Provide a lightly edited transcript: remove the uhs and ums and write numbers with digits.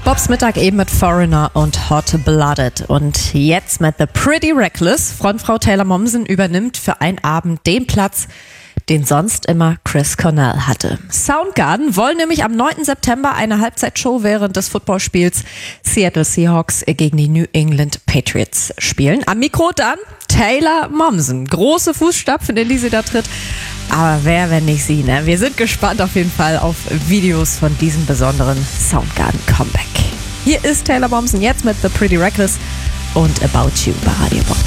Bobs Mittag eben mit Foreigner und Hot Blooded. Und jetzt mit The Pretty Reckless. Frontfrau Taylor Momsen übernimmt für einen Abend den Platz, den sonst immer Chris Cornell hatte. Soundgarden wollen nämlich am 9. September eine Halbzeitshow während des Footballspiels Seattle Seahawks gegen die New England Patriots spielen. Am Mikro dann Taylor Momsen. Große Fußstapfen, in die sie da tritt. Aber wer, wenn nicht sie, ne? Wir sind gespannt auf jeden Fall auf Videos von diesem besonderen Soundgarden-Comeback. Hier ist Taylor Momsen jetzt mit The Pretty Reckless und About You bei Radio Bob.